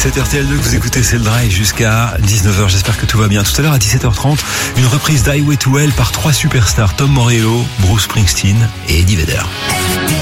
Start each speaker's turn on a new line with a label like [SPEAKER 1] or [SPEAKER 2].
[SPEAKER 1] C'est RTL2 que vous écoutez, c'est le Drive jusqu'à 19h. J'espère que tout va bien. Tout à l'heure à 17h30, une reprise d'Highway to Hell par 3 superstars, Tom Morello, Bruce Springsteen et Eddie Vedder.